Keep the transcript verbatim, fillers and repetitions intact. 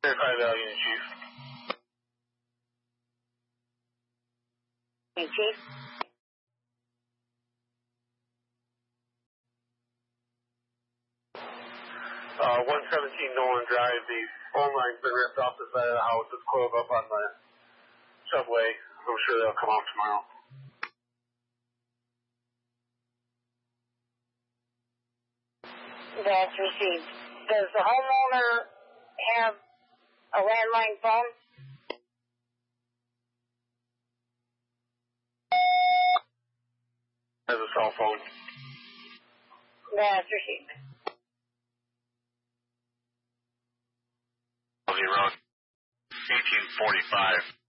Verify value, Chief. Hey, Chief. Uh, one seventeen Nolan Drive, the phone line's been ripped off the side of the house. It's coiled up on the subway. I'm sure they'll come out tomorrow. That's received. Does the homeowner have a landline phone? Has a cell phone. That's received. Road, eighteen forty-five.